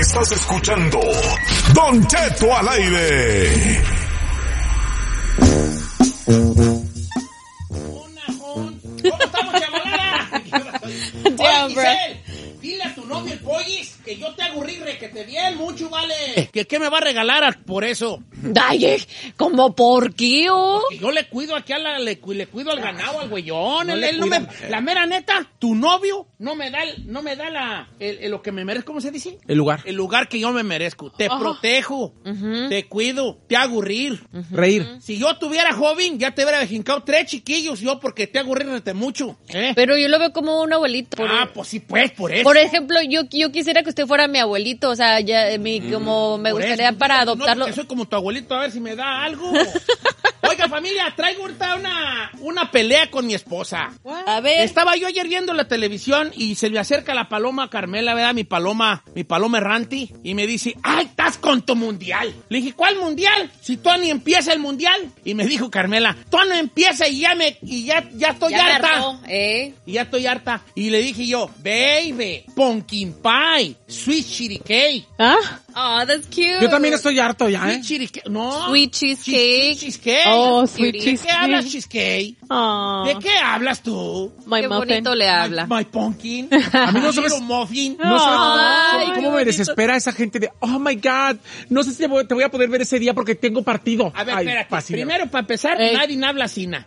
Estás escuchando Don Cheto al aire. ¿Cómo estamos, chavalada? Oye, Giselle, dile a tu novio el Pollis que yo te hago rirre, que te bien mucho, vale. ¿Qué me va a regalar por eso? Ay, ¿cómo por qué, oh? Porque yo le cuido aquí le cuido al ganado, al güeyón. La mera neta, tu novio no me da lo que me merezco, ¿cómo se dice? El lugar. El lugar que yo me merezco. Te protejo, te cuido, te hago rir. Reír. Si yo tuviera joven, ya te hubiera jincado 3 chiquillos yo porque te hago rirte mucho. Pero yo lo veo como un abuelito. Pues sí, pues, por eso. Por ejemplo, yo quisiera que usted fuera mi abuelito, o sea, ya como me gustaría eso, para adoptarlo. No, soy como tu abuelito, a ver si me da algo. Oiga, familia, traigo ahorita una pelea con mi esposa. A ver. Estaba yo ayer viendo la televisión y se me acerca la paloma Carmela, ¿verdad? Mi paloma errante, y me dice, ¡ay, estás con tu mundial! Le dije, ¿cuál mundial? Si tú ni empieza el mundial. Y me dijo Carmela, tú no empieza y ya estoy harta. Y ya estoy harta. Y le dije yo, baby, pumpkin pie, sweet chili cake. ¿Ah? Oh, that's cute. Yo también estoy harto ya, Sweet chili cake. No. Sweet cheesecake. Cheesecake. Oh, ¿De sweet qué cheesecake. hablas, cheesecake? Oh. ¿De qué hablas tú? Qué bonito le habla. My pumpkin. A mí no sabes, Little muffin. no Ay, sabes cómo me desespera esa gente de, oh my God, no sé si te voy a poder ver ese día porque tengo partido. A ver, Ay, espérate. fascina. Primero, para empezar, nadie habla sina.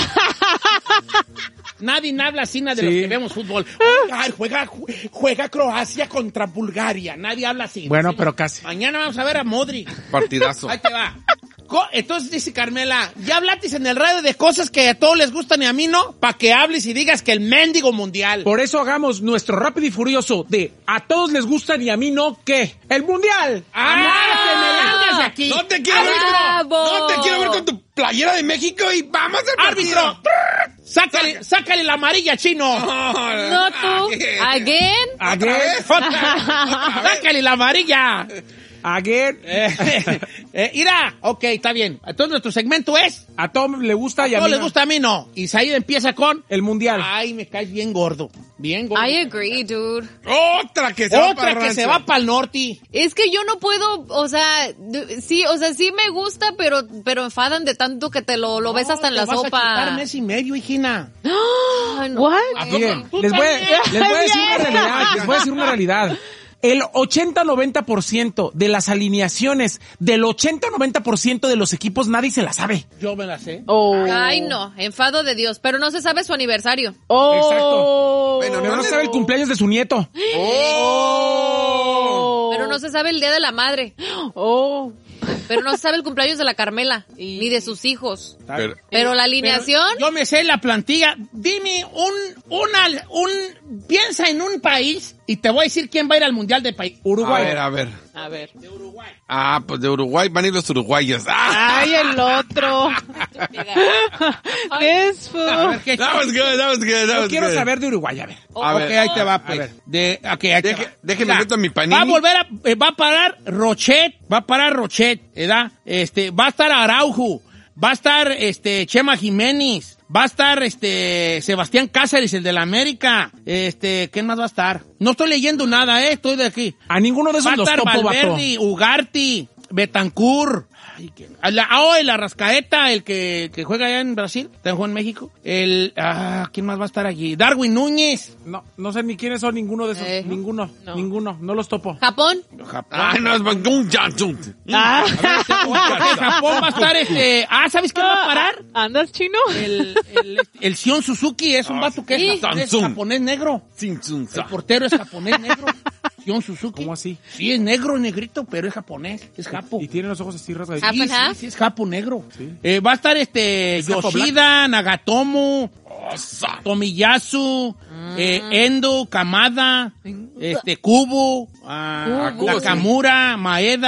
Nadie habla sina de Sí. los que vemos fútbol. Ay, juega Croacia contra Bulgaria. Nadie habla así. Bueno, Sí. pero casi. Mañana vamos a ver a Modric. Partidazo. Ahí te va. Entonces dice Carmela, ya hablaste en el radio de cosas que a todos les gustan y a mí no, para que hables y digas que el mendigo mundial. Por eso hagamos nuestro rápido y furioso de a todos les gustan y a mí no, ¿qué? ¡El mundial! ¡Que me largas de aquí! No te quiero ver ¡Bravo! con tu playera de México y vamos al partido. ¡Árbitro! ¡Sácale la amarilla, chino! No tú. Again. ¡Sácale la amarilla! Again. Mira, ok, está bien. Entonces nuestro segmento es... A todos le gusta y a No mí les no. gusta, a mí no. Y Said empieza con... El mundial. Ay, me caes bien gordo. Bien gordo. I agree, dude. Otra que se va para Otra que rancho. se va para el norte. Es que yo no puedo, o sea, sí me gusta, pero enfadan de tanto que te lo ves hasta en la Te vas a sopa. quitar mes y medio, hijina. Ay, no. Miren, Tú les voy a también. decir una realidad, les voy a decir una realidad. El 80-90% de las alineaciones del 80-90% de los equipos nadie se la sabe. Yo me la sé. Ay, no, enfado de Dios, pero no se sabe su aniversario. Exacto. Bueno, Pero no sabe el cumpleaños de su nieto. Pero no se sabe el día de la madre. Pero no se sabe el cumpleaños de la Carmela, ni de sus hijos. Pero la alineación... Yo me sé la plantilla. Dime piensa en un país y te voy a decir quién va a ir al mundial de país. Uruguay. A ver. A ver. De Uruguay. Ah, pues de Uruguay van a ir los uruguayos. Ay, el otro. This fool. A ver, ¿qué? That was good. Yo quiero saber de Uruguay, a ver. A Ok, ver. ahí te va, pues. A ver. Ahí te va. Déjeme Mira, meto mi panini. Va a volver va a parar Rochet, ¿verdad? Va a estar Araujo, va a estar Chema Jiménez, va a estar Sebastián Cáceres, el de la América. ¿Quién más va a estar? No estoy leyendo nada, estoy de aquí. A ninguno de Va esos a los estar topo, vato. Valverde, Ugarte, Betancur. El Arrascaeta, el que juega allá en Brasil, también juega en México. ¿Quién más va a estar allí? Darwin Núñez. No sé ni quiénes son ninguno de esos. Ninguno, no los topo. ¿Japón? Japón. Ah, no, es un Johnson. Japón va a estar ¿sabes quién va a parar? ¿Andas chino? El Sion Suzuki es un vato que es japonés negro. El portero es japonés negro. Sion Suzuki. ¿Cómo así? Sí, es negro, negrito, pero es japonés. Es japo. Y tiene los ojos así rasgaditos. Half and half. Sí, es japo negro. Sí. Va a estar japo Yoshida, Nagatomo, Tomiyasu, Endo, Kamada, Kubo, Nakamura, Maeda,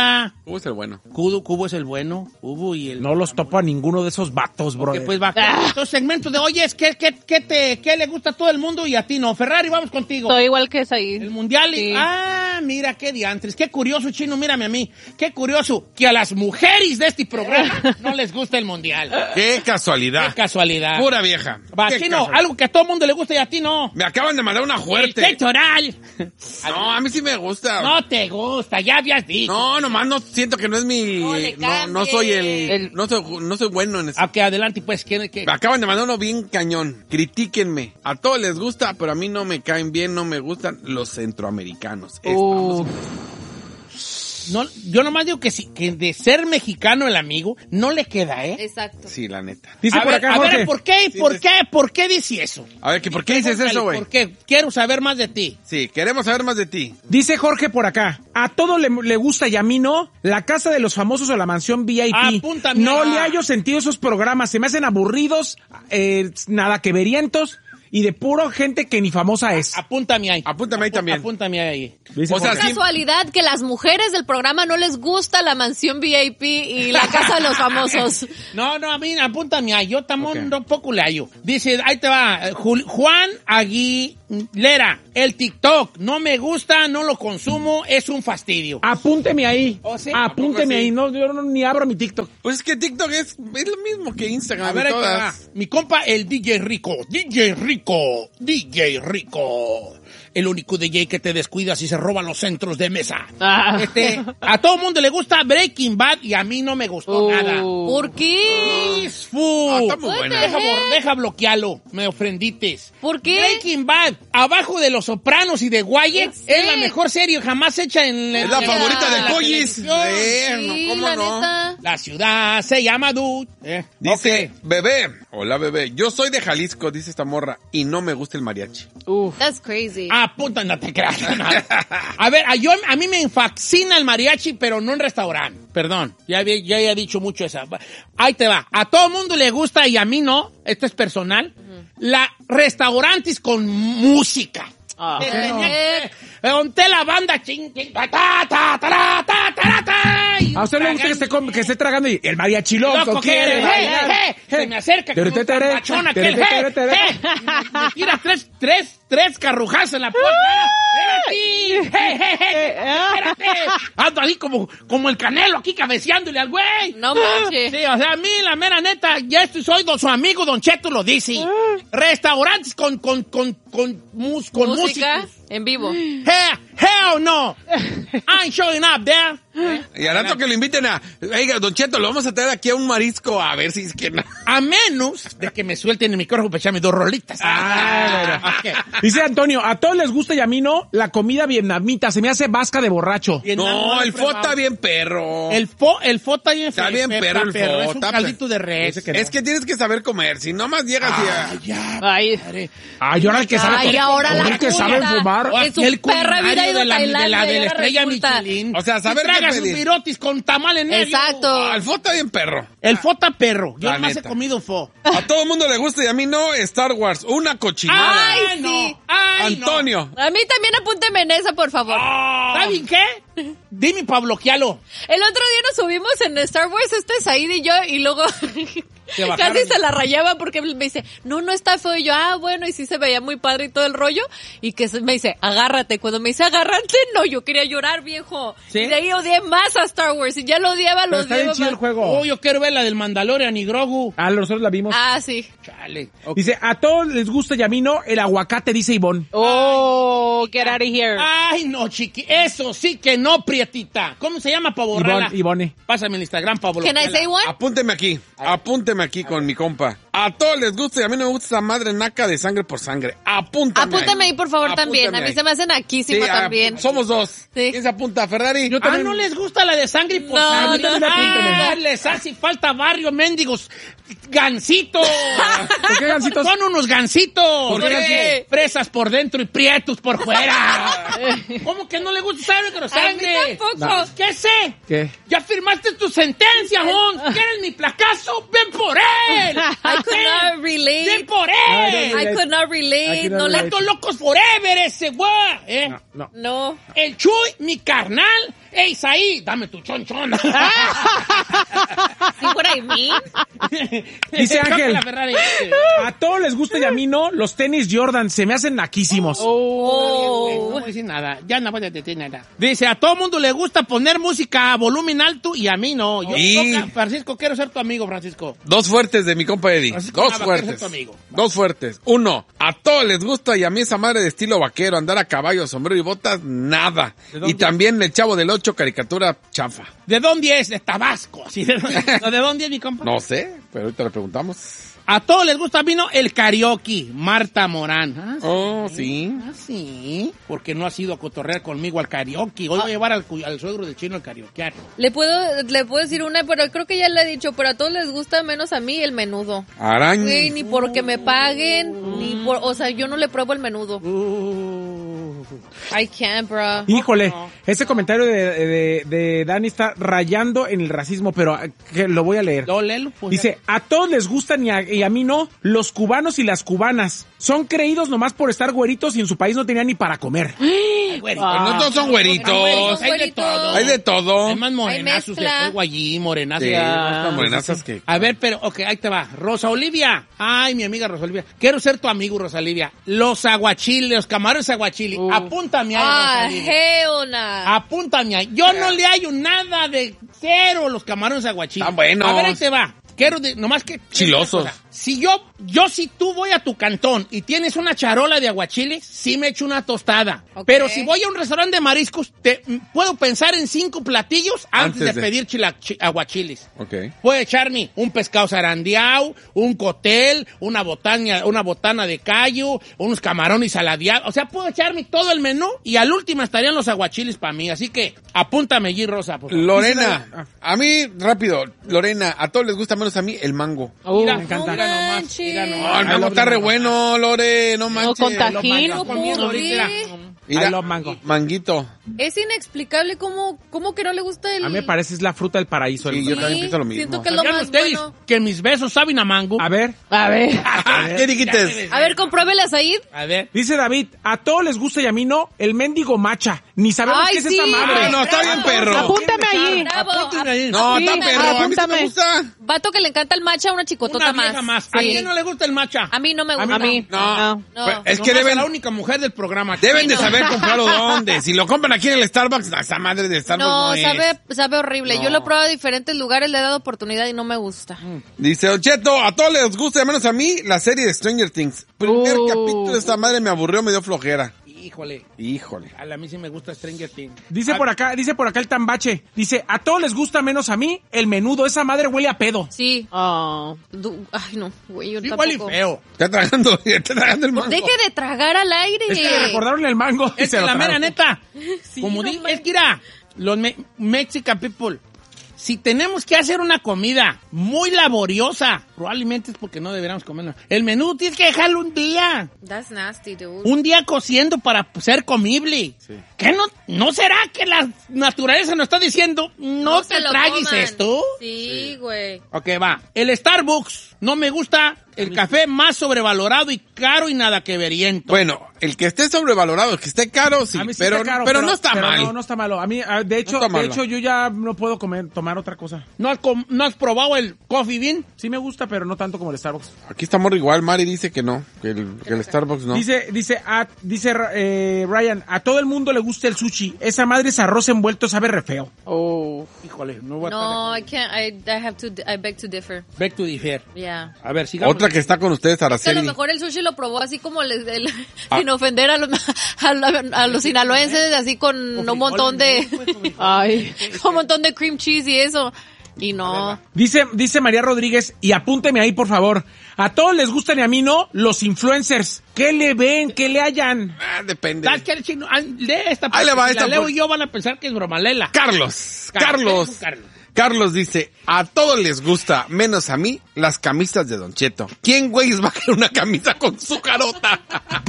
Cubo es el bueno. Cubo es el bueno. Cubo y el... No los topo a ninguno de esos vatos, bro. Que pues va. Estos segmentos de, oye, ¿qué le gusta a todo el mundo y a ti no? Ferrari, vamos contigo. Estoy igual que esa ahí. El mundial. Sí. Mira, qué diantres. Qué curioso, Chino, mírame a mí. Qué curioso que a las mujeres de este programa no les gusta el mundial. ¡Qué casualidad! Qué casualidad. Pura vieja. Va, Qué Chino, casualidad. algo que a todo el mundo le gusta y a ti no. Me acaban de mandar una El fuerte. pectoral. No, a mí sí me gusta. No te gusta, ya habías dicho. No, nomás no siento que no es mi... No le No soy cambie. no soy bueno en eso. Ok, adelante, pues. ¿Qué? Me acaban de mandar uno bien cañón. Critíquenme. A todos les gusta, pero a mí no me caen bien, no me gustan los centroamericanos. Estamos... No, yo nomás digo que sí, que de ser mexicano el amigo no le queda, ¿eh? Exacto. Sí, la neta. Dice A por ver, acá, a Jorge. ver, ¿por qué dice eso? A ver, ¿por qué dices eso, güey? ¿Por qué? Quiero saber más de ti. Sí, queremos saber más de ti. Dice Jorge por acá, a todo le gusta y a mí no, la casa de los famosos o la mansión VIP. Apúntame. No le hallo sentido esos programas, se me hacen aburridos, nada que verientos y de puro gente que ni famosa es. Apúntame ahí. Apúntame ahí también. Apúntame ahí. Dice O sea, Jorge. sí. Casualidad que las mujeres del programa no les gusta la mansión VIP y la casa de los famosos. No, a mí, apúntame ahí. Yo también Ok. un poco le hallo. Dice, ahí te va, Juan Aguilera, el TikTok, no me gusta, no lo consumo, es un fastidio. Apúnteme ahí. ¿Oh, sí? Apúnteme ¿A poco sí? ahí. No, yo ni abro mi TikTok. Pues es que TikTok es lo mismo que Instagram. A ver, y ahí te va. todas. Mi compa, el DJ Rico. El único DJ que te descuidas y se roba los centros de mesa. Ah. A todo el mundo le gusta Breaking Bad y a mí no me gustó nada. ¿Por qué? Peaceful. Está muy buena. Deja bloquearlo. Me ofendites. ¿Por qué? Breaking Bad, abajo de Los Sopranos y de Wyatt, Sí. es la mejor serie jamás hecha en Es la favorita en de la Collis. televisión. Sí, ¿Cómo la no? neta. La ciudad se llama Dude. Dice, Ok. bebé. Hola, bebé. Yo soy de Jalisco, dice esta morra, y no me gusta el mariachi. That's crazy. Apunta, no te creas. No. A ver, a mí me fascina el mariachi, pero no en restaurante. Perdón, ya he dicho mucho esa. Ahí te va. A todo mundo le gusta y a mí no. Esto es personal. Restaurantes con música. Ah. Ponte la banda ching, ching, ta, ta, ta, ta, ta, ta, ta, y A usted le gusta que esté tragando y el mariachi loco quiere bailar. se me acerca con un tambachón aquel, me tira tres carrujazos en la puerta. Espérate. Ando ahí como el Canelo aquí cabeceándole al güey. No manches. Sí, o sea, a mí, la mera neta, ya su su amigo Don Cheto lo dice. Restaurantes con Música músicos. en vivo. Hell no. I'm showing up there. Y al rato que lo inviten oiga, Don Cheto, lo vamos a traer aquí a un marisco a ver si es que no. A menos de que me suelten el micrófono para echarme 2 rolitas. Ok. Dice Antonio, a todos les gusta y a mí no, la comida vietnamita se me hace vasca de borracho. No, el fo está bien perro. El fo está bien Está bien perro el fo. Es un está caldito de res. Dice que no. Es que tienes que saber comer. Si nomás llegas y Ay. Ay, ahora el que sabe Ay, ahora la el que sabe culta. fumar. En su El perra vida ha ido a Tailandia de y la ahora estrella resulta. Michelin. O sea, saber Y traga qué sus pedir. virotis con tamal en medio. Exacto. el fo está bien perro. El fo está perro. Yo La nomás he neta. comido fo. A todo el mundo le gusta y a mí no. Star Wars, una cochinada. Ay, sí. no. Ay, no. Antonio. A mí también apúnteme en esa, por favor. ¿Saben qué? Dime para bloquearlo. El otro día nos subimos en Star Wars, Said y yo, y luego bajaron. casi se la rayaba porque me dice, no está feo. Y yo, bueno, y sí se veía muy padre y todo el rollo. Y que me dice, agárrate. Cuando me dice, agárrate, no, yo quería llorar, viejo. ¿Sí? Y de ahí odié más a Star Wars. Y ya lo odiaba, Pero lo está bien odiaba chido el más. juego. Oh, yo quiero ver la del Mandalorian y Grogu. Nosotros la vimos. Ah, sí. Chale. Dice, a todos les gusta y a mí no, el aguacate, dice Ivonne. Oh, get out of here. Ay, no, chiqui. Eso sí que no, prietita. ¿Cómo se llama para borrarla? Ivone. Pásame el Instagram para Can bloquearla. I say one? Apúnteme aquí con mi compa. A todos les gusta y a mí no me gusta esa madre naca de sangre por sangre. Apúntame ahí, por favor, también. A mí se me hacen naquísima también. Somos dos. Sí. ¿Quién se apunta? ¿Ferrari? Yo también. ¿No les gusta la de sangre por No, sangre? no, Ah, les hace falta barrio, mendigos. Gancitos. ¿Por qué gancitos? Son unos gancitos. ¿Por qué? Fresas por dentro y prietos por fuera. ¿Cómo que no le gusta sangre con sangre? A mí tampoco. ¿Qué sé? ¿Qué? Ya firmaste tu sentencia, Jon. ¿Quieres mi placazo? ¡Ven por él! I could not relate. ¡Ven por él! I could not relate. I could not No relate. le... ¡Gatos locos forever ese güey! No. No. El Chuy, mi carnal, ¡Ey, Saí! Dame tu chonchón. ¿Sí what I mean? Dice Ángel, La Ferrari. a todos les gusta y a mí no, los tenis Jordan se me hacen naquísimos. No voy a decir nada. Ya no voy a decir nada. Dice, a todo mundo le gusta poner música a volumen alto y a mí no. Yo, Francisco, quiero ser tu amigo, Francisco. Dos fuertes de mi compa Eddie. Francisco Dos Nava, quiero ser fuertes. tu amigo. Dos fuertes. Uno, a todos les gusta y a mí esa madre de estilo vaquero, andar a caballo, sombrero y botas, nada. Y también el Chavo del 8, caricatura chafa. ¿De dónde es? De Tabasco. ¿Sí? ¿De dónde es mi compa? No sé, pero ahorita le preguntamos. A todos les gusta a mí no el karaoke. Marta Morán. Ah, Oh, sí. Ah, sí. Porque no has ido a cotorrear conmigo al karaoke. Hoy voy a llevar al suegro del chino al karaoke. Le puedo decir una, pero creo que ya le he dicho, pero a todos les gusta menos a mí el menudo. Araña. Güey, ni porque me paguen, ni por, o sea, yo no le pruebo el menudo. I can't, bro. Híjole, ese comentario de Dani está rayando en el racismo, pero que lo voy a leer. No, léelo, pues. Dice, a todos les gustan y a mí no, los cubanos y las cubanas. Son creídos nomás por estar güeritos y en su país no tenían ni para comer. Ay, güerito. No todos son güeritos. Hay de todo. Hay de todo. Hay más morenazos de mezcla. fuego allí, morenazos. Sí, Ah, estas morenazas que... A ver, pero, ok, ahí te va. Rosa Olivia. Ay, mi amiga Rosa Olivia. Quiero ser tu amigo, Rosa Olivia. Los aguachiles, los camarones aguachili. Apúntame ahí, Rosa Olivia. Hell nah. Apúntame ahí. Yo no le hallo nada de cero los camarones aguachili. Están buenos. A ver, ahí te va. Quiero, nomás que... Chilosos. Si si tú voy a tu cantón y tienes una charola de aguachiles, sí me echo una tostada. Ok. Pero si voy a un restaurante de mariscos, puedo pensar en 5 platillos antes de pedir aguachiles. Ok. Puedo echarme un pescado zarandeado, un cotel, una botana de callo, unos camarones saladeados. O sea, puedo echarme todo el menú y al último estarían los aguachiles para mí. Así que apúntame allí, Rosa, por favor. Lorena, a mí, rápido, Lorena, a todos les gusta menos a mí el mango. Mira, me encanta. mira nomás, manches. mira No, nomás. el mango está re bueno, Lore, no manches. con tajín. Lo comiendo ahorita. Mira, I love mango. manguito. Es inexplicable cómo que no le gusta el... A mí me parece es la fruta del paraíso. Sí, yo también pienso lo mismo. Siento que es lo ¿Sabían más ustedes bueno. que mis besos saben a mango? A ver, A ver. ¿Qué dijiste? A ver, compruébele a Said. A ver. dice David, a todos les gusta y a mí no, el mendigo macha. Ni sabemos Ay, qué es sí. esa madre. Ah, no, está bien, perro. Apúntame allí. Bravo. Apúntenme ahí. No, Sí, está perro, a mí sí me apúntame. gusta. Vato que le encanta el matcha, una chicotota Una vieja más. más. ¿A Sí. quién no le gusta el matcha? A mí no me gusta. A mí. No. No. Pues, es que Nomás a deben, la única mujer del programa. deben de no. saber comprarlo dónde. Si lo compran aquí en el Starbucks, esa madre de Starbucks no, No, es. sabe horrible. No. Yo lo he probado en diferentes lugares, le he dado oportunidad y no me gusta. Dice Don Cheto, a todos les gusta, menos a mí, la serie de Stranger Things. Primer capítulo de esta madre me aburrió, me dio flojera. Híjole. Híjole. A mí sí me gusta Stranger Things. Dice por acá el tambache. Dice, a todos les gusta menos a mí, el menudo. Esa madre huele a pedo. Sí. Oh. Ay, no, güey, yo Igual y tampoco. feo. Está tragando el mango. Deje de tragar al aire. Es que le recordaron el mango. y Es se que lo la tragó. mera neta. Sí, Como no digo, manches. es que mira, los Mexican people, si tenemos que hacer una comida muy laboriosa, probablemente es porque no deberíamos comerla. El menú tienes que dejarlo un día. That's nasty, dude. Un día cociendo para ser comible. ¿Qué no será que la naturaleza nos está diciendo no te se lo tragues coman. esto? Sí, güey. Ok, va. El Starbucks no me gusta. El café más sobrevalorado y caro y nada que veriento. Bueno, el que esté sobrevalorado, el que esté caro, sí, A mí sí pero, está caro, pero no está mal. No, no está malo. A mí, de hecho, No está malo. yo ya no puedo tomar otra cosa. ¿No has probado el Coffee Bean? Sí me gusta, pero no tanto como el Starbucks. Aquí estamos igual, Mari dice que no, que el Starbucks no. Dice Ryan, a todo el mundo le gusta el sushi. Esa madre es arroz envuelto, sabe re feo. Oh. Híjole, no voy a No, I can't. I beg to differ. Back to differ. Yeah. A ver, sigamos. Otra que está con ustedes, Que a lo Araceli. mejor el sushi lo probó así como sin ofender a los sinaloenses, así con un montón de Ay. un montón de cream cheese y eso. Y no. Dice María Rodríguez, y apúnteme ahí, por favor. A todos les gustan y a mí no los influencers. ¿Qué le ven? ¿Qué le hallan? Ah, depende. ¿Sabes qué? Chino? Lee esta Ahí le va parte. Si esta la leo por- y yo van a pensar que es bromalela. Carlos. Carlos. Carlos dice, a todos les gusta, menos a mí, las camisas de Don Cheto. ¿Quién, güeyes, va a querer una camisa con su carota?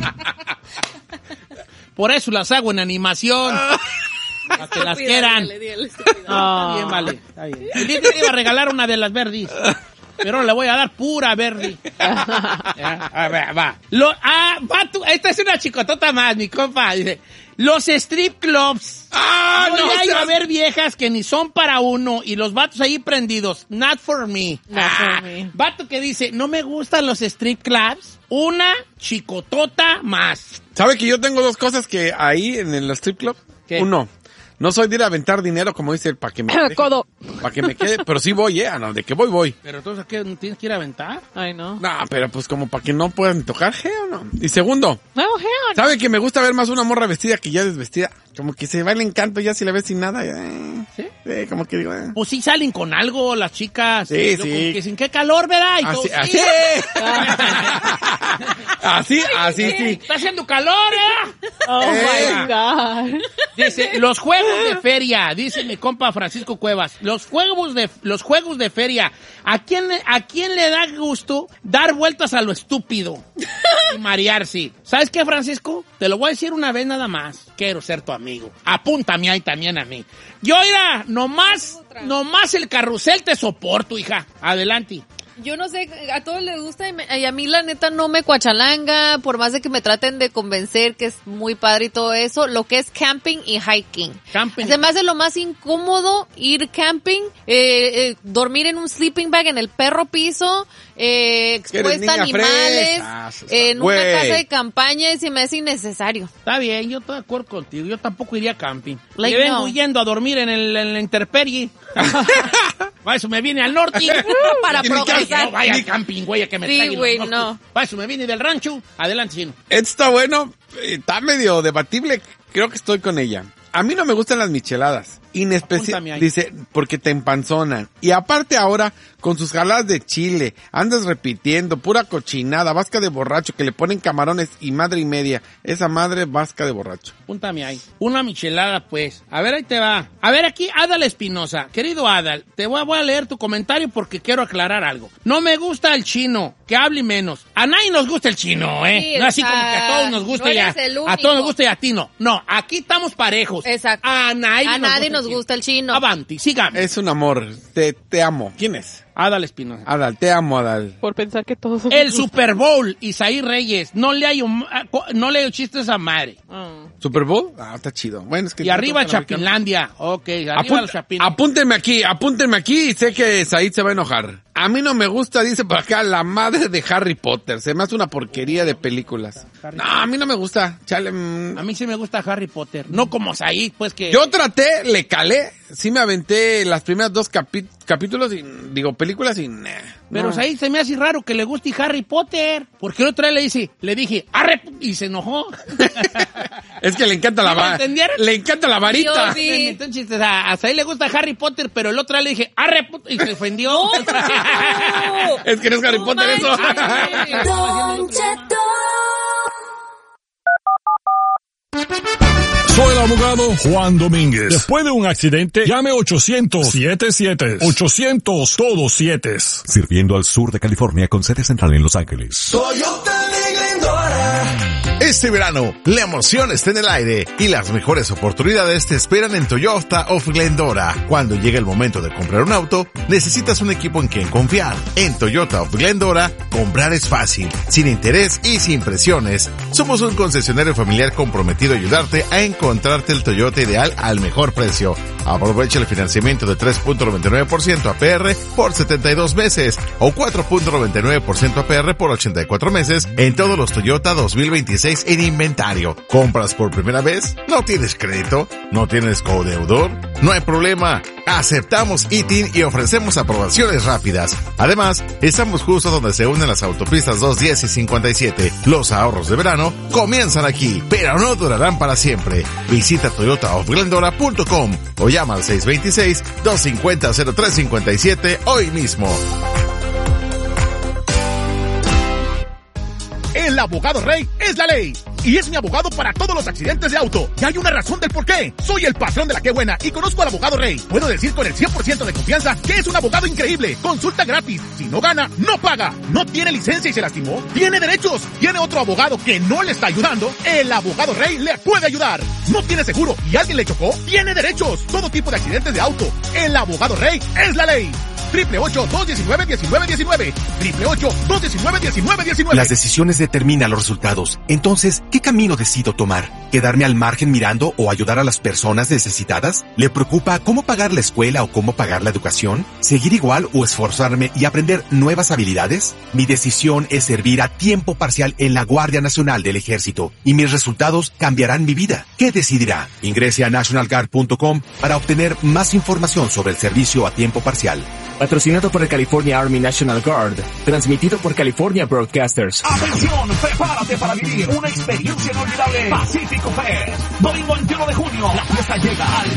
Por eso las hago en animación. Para que las quieran. Está bien, vale. Está bien. Y dije que iba a regalar una de las verdes. Pero le voy a dar pura verde. Ya, a ver, va. Va tú. Esta es una chicotota más, mi compa. Dice, Los strip clubs. ¡Ah, Yo no! ya iba a seas- ver viejas que ni son para uno y los vatos ahí prendidos. Not for me. Not for me. Vato que dice, no me gustan los strip clubs. Una chicotota más. ¿Sabe que yo tengo dos cosas que ahí en el strip club? ¿Qué? Uno, no soy de ir a aventar dinero, como dice, para que me Codo. para que me quede, pero sí voy, no, de que voy. Pero entonces, ¿qué? ¿Tienes que ir a aventar? Ay, no. No, pero pues como para que no puedan tocar, ¿o no? Y segundo, No, hell. ¿sabe que me gusta ver más una morra vestida que ya desvestida? Como que se va el encanto ya si la ves sin nada. ¿Sí? Sí, como que digo, Pues sí salen con algo las chicas. Sí, Luego, sí. Que sin qué calor, ¿verdad? Y todo, Así, sí. así, sí. Está haciendo calor, ¿eh? Oh, my God. Dice, los juegos de feria, dice mi compa Francisco Cuevas, los juegos de feria, ¿a quién le da gusto dar vueltas a lo estúpido y marearse? ¿Sabes qué, Francisco? Te lo voy a decir una vez nada más. Quiero ser tu amigo. Apúntame ahí también a mí. Yo, mira, nomás el carrusel te soporto, hija. Adelante. Yo no sé, a todos les gusta y a mí la neta no me cuachalanga, por más de que me traten de convencer que es muy padre y todo eso, lo que es camping y hiking. Camping. Se me hace lo más incómodo ir camping, dormir en un sleeping bag en el perro piso, expuesta a niña animales, fresa. en Güey. una casa de campaña y se me hace innecesario. Está bien, yo estoy de acuerdo contigo. Yo tampoco iría a camping. Like, Me vengo no. yendo a dormir en la intemperie. Para eso me vine al norte. Para Ni que progresar. no vaya al camping, güey, a que me Sí, traigan los güey, mocos. no. Para eso me vine del rancho. Adelante, Chino. Esto está bueno, está medio debatible, creo que estoy con ella. A mí no me gustan las micheladas. Apúntame ahí. Dice, porque te empanzonan. Y aparte ahora, con sus jaladas de chile, andas repitiendo, pura cochinada, vasca de borracho, que le ponen camarones y madre y media. Esa madre vasca de borracho. Apúntame ahí. Una michelada, pues. A ver, ahí te va. A ver, aquí, Adal Espinosa. Querido Adal, te voy a leer tu comentario porque quiero aclarar algo. No me gusta el chino, que hable menos. A nadie nos gusta el chino, ¿eh? Sí, no así o sea, como que a todos nos gusta no y eres el a único. todos nos gusta y a ti no. No, aquí estamos parejos. Exacto. A nadie nos gusta el chino. Avanti, sígame. Es un amor, te amo. ¿Quién es? Adal Espinosa. Adal, te amo, Adal. Por pensar que todos son... El Super Bowl, Isaí Reyes. No le hay chistes a madre. ¿Super Bowl? Ah, está chido. Bueno, es que... Y arriba tocan americanos. Chapinlandia. Ok, arriba los Chapin. Apúntenme aquí y sé que Said se va a enojar. A mí no me gusta, dice por acá, la madre de Harry Potter. Se me hace una porquería de películas. No, a mí no me gusta. Chale. A mí sí me gusta Harry Potter. No como Said, pues que... Yo traté, le calé, sí me aventé las primeras dos capítulos y, películas y... nah, Pero no. Said se me hace raro que le guste Harry Potter. Porque el otro día le dije, arre, y se enojó. Es que le encanta la ¿Sí me varita. entendieron? Le encanta la varita. Yo sí. Entonces, a Said le gusta Harry Potter, pero el otro día le dije, arre, y se ofendió. Es que no es Harry Potter eso. Soy el abogado Juan Domínguez. Después de un accidente, llame 800-77. 800 todos 7. Sirviendo al sur de California con sede central en Los Ángeles. Este verano, la emoción está en el aire y las mejores oportunidades te esperan en Toyota of Glendora. Cuando llega el momento de comprar un auto, necesitas un equipo en quien confiar. En Toyota of Glendora, comprar es fácil, sin interés y sin presiones. Somos un concesionario familiar comprometido a ayudarte a encontrarte el Toyota ideal al mejor precio. Aprovecha el financiamiento de 3.99% APR por 72 meses o 4.99% APR por 84 meses en todos los Toyota 2026 en inventario. ¿Compras por primera vez? ¿No tienes crédito? ¿No tienes codeudor? No hay problema. Aceptamos ITIN y ofrecemos aprobaciones rápidas. Además, estamos justo donde se unen las autopistas 210 y 57. Los ahorros de verano comienzan aquí, pero no durarán para siempre. Visita toyotaofglendora.com o llama al 626-250-0357 hoy mismo. El abogado Rey es la ley. Y es mi abogado para todos los accidentes de auto. Y hay una razón del por qué. Soy el patrón de la que buena y conozco al abogado Rey. Puedo decir con el 100% de confianza que es un abogado increíble. Consulta gratis. Si no gana, no paga. No tiene licencia y se lastimó. Tiene derechos. Tiene otro abogado que no le está ayudando. El abogado Rey le puede ayudar. No tiene seguro y alguien le chocó. Tiene derechos. Todo tipo de accidentes de auto. El abogado Rey es la ley. 888-219-1919. 888-219-1919. Las decisiones determinan los resultados. Entonces, ¿qué camino decido tomar? ¿Quedarme al margen mirando o ayudar a las personas necesitadas? ¿Le preocupa cómo pagar la escuela o cómo pagar la educación? ¿Seguir igual o esforzarme y aprender nuevas habilidades? Mi decisión es servir a tiempo parcial en la Guardia Nacional del Ejército y mis resultados cambiarán mi vida. ¿Qué decidirá? Ingrese a nationalguard.com para obtener más información sobre el servicio a tiempo parcial. Patrocinado por el California Army National Guard. Transmitido por California Broadcasters. Atención, prepárate para vivir una experiencia inolvidable. Pacific Fest. Domingo 21 de junio, la fiesta llega al